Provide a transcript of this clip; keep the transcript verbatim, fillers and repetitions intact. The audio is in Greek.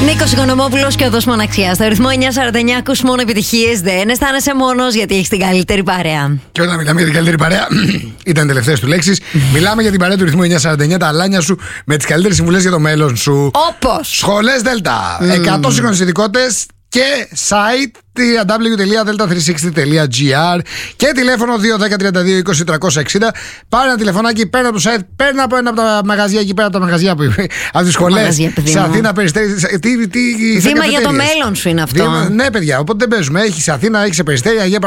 Νίκος Οικονομόπουλος και ο Οδός Μοναξιάς. Στο ρυθμό εννιά σαράντα εννιά ακούς μόνο επιτυχίες. Δεν αισθάνεσαι μόνος γιατί έχεις την καλύτερη παρέα. Και όταν μιλάμε για την καλύτερη παρέα, ήταν τελευταίες του λέξεις. Μιλάμε για την παρέα του ρυθμού εννιά σαράντα εννιά, τα αλάνια σου με τις καλύτερες συμβουλές για το μέλλον σου. Όπως Σχολές Δέλτα. Mm. εκατό σύγχρονες ειδικότητες και site double-u double-u double-u τελεία delta τριακόσια εξήντα τελεία gr και τηλέφωνο δύο ένα μηδέν τριάντα δύο είκοσι τριακόσια εξήντα. Πάρε ένα τηλεφωνάκι, παίρνει από το site, παίρνει από ένα από τα μαγαζιά εκεί πέρα από τα μαγαζιά που από τις σχολές σε Αθήνα, Περιστέρι. Τι, τι, βήμα για το μέλλον σου είναι αυτό. Βήμα, ναι, παιδιά, οπότε δεν παίζουμε. Έχει σε Αθήνα, έχει σε Περιστέρι, Αγία